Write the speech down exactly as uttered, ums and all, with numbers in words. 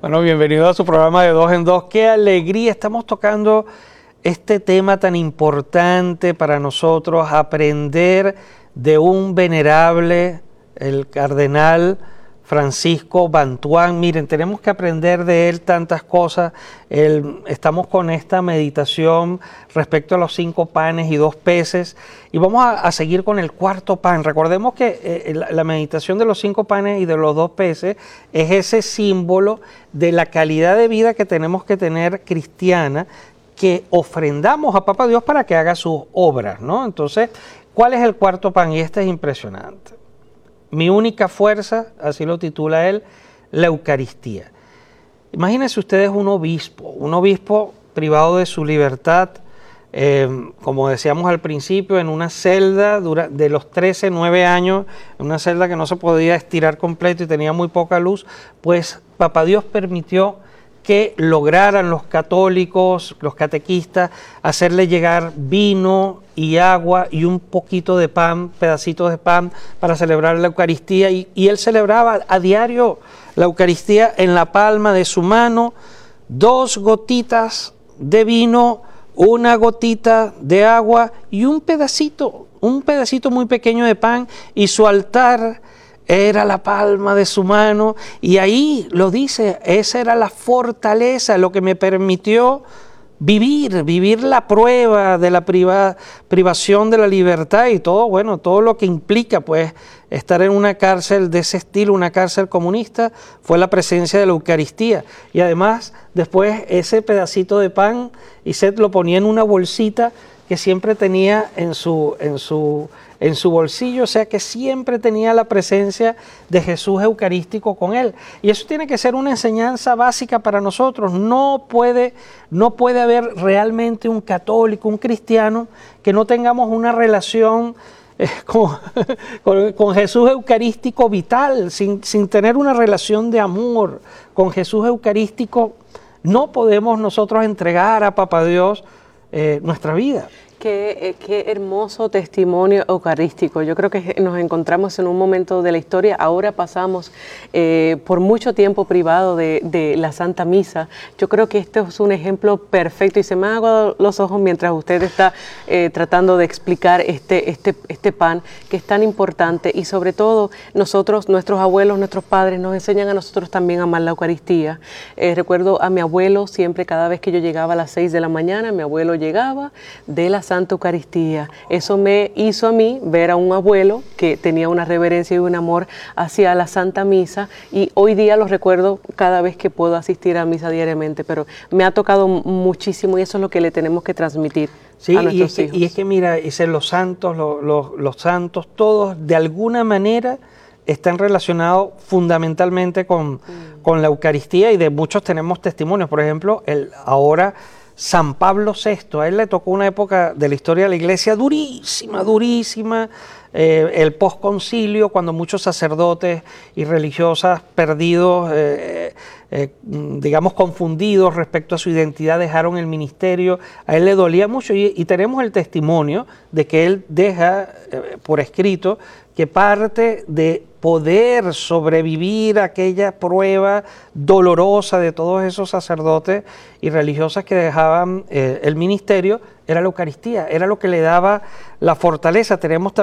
Bueno, bienvenido a su programa de Dos en Dos. Qué alegría, estamos tocando este tema tan importante para nosotros, aprender de un venerable, el cardenal Francisco Bantuán. Miren, tenemos que aprender de él tantas cosas. El, estamos con esta meditación respecto a los cinco panes y dos peces y vamos a, a seguir con el cuarto pan. Recordemos que eh, la, la meditación de los cinco panes y de los dos peces es ese símbolo de la calidad de vida que tenemos que tener cristiana, que ofrendamos a Papá Dios para que haga sus obras, ¿no? Entonces, ¿cuál es el cuarto pan? Y este es impresionante. Mi única fuerza, así lo titula él, la Eucaristía. Imagínense ustedes un obispo, un obispo privado de su libertad, eh, como decíamos al principio, en una celda dura, de los trece, nueve años, en una celda que no se podía estirar completo y tenía muy poca luz, pues Papá Dios permitió que lograran los católicos, los catequistas, hacerle llegar vino y agua y un poquito de pan, pedacitos de pan para celebrar la Eucaristía. Y, y él celebraba a diario la Eucaristía en la palma de su mano, dos gotitas de vino, una gotita de agua y un pedacito, un pedacito muy pequeño de pan, y su altar era la palma de su mano, y ahí lo dice, esa era la fortaleza, lo que me permitió vivir, vivir la prueba de la priva, privación de la libertad y todo, bueno, todo lo que implica pues estar en una cárcel de ese estilo, una cárcel comunista, fue la presencia de la Eucaristía. Y además, después ese pedacito de pan, y Seth lo ponía en una bolsita que siempre tenía en su, en su, en su bolsillo, o sea que siempre tenía la presencia de Jesús eucarístico con él. Y eso tiene que ser una enseñanza básica para nosotros. No puede, no puede haber realmente un católico, un cristiano, que no tengamos una relación eh, con, con, con Jesús eucarístico vital, sin, sin tener una relación de amor con Jesús eucarístico. No podemos nosotros entregar a Papá Dios Eh, nuestra vida. Qué, eh, qué hermoso testimonio eucarístico. Yo creo que nos encontramos en un momento de la historia. Ahora pasamos eh, por mucho tiempo privado de, de la Santa Misa. Yo creo que este es un ejemplo perfecto, y se me han aguado los ojos mientras usted está eh, tratando de explicar este, este, este pan que es tan importante, y sobre todo nosotros, nuestros abuelos, nuestros padres nos enseñan a nosotros también a amar la Eucaristía. Eh, recuerdo a mi abuelo, siempre cada vez que yo llegaba a las seis de la mañana, mi abuelo llegaba de la Santa Eucaristía. Eso me hizo a mí ver a un abuelo que tenía una reverencia y un amor hacia la Santa Misa, y hoy día lo recuerdo cada vez que puedo asistir a misa diariamente, pero me ha tocado muchísimo, y eso es lo que le tenemos que transmitir sí, a nuestros y es hijos. Que, y es que mira, dicen los santos, los, los, los santos, todos de alguna manera están relacionados fundamentalmente con, mm. con la Eucaristía, y de muchos tenemos testimonios. Por ejemplo, el ahora San Pablo sexto, a él le tocó una época de la historia de la Iglesia durísima, durísima, eh, el posconcilio, cuando muchos sacerdotes y religiosas perdidos, eh, eh, digamos confundidos respecto a su identidad, dejaron el ministerio. A él le dolía mucho, y, y tenemos el testimonio de que él deja eh, por escrito que parte de poder sobrevivir a aquella prueba dolorosa de todos esos sacerdotes y religiosas que dejaban eh, el ministerio, era la Eucaristía, era lo que le daba la fortaleza. Tenemos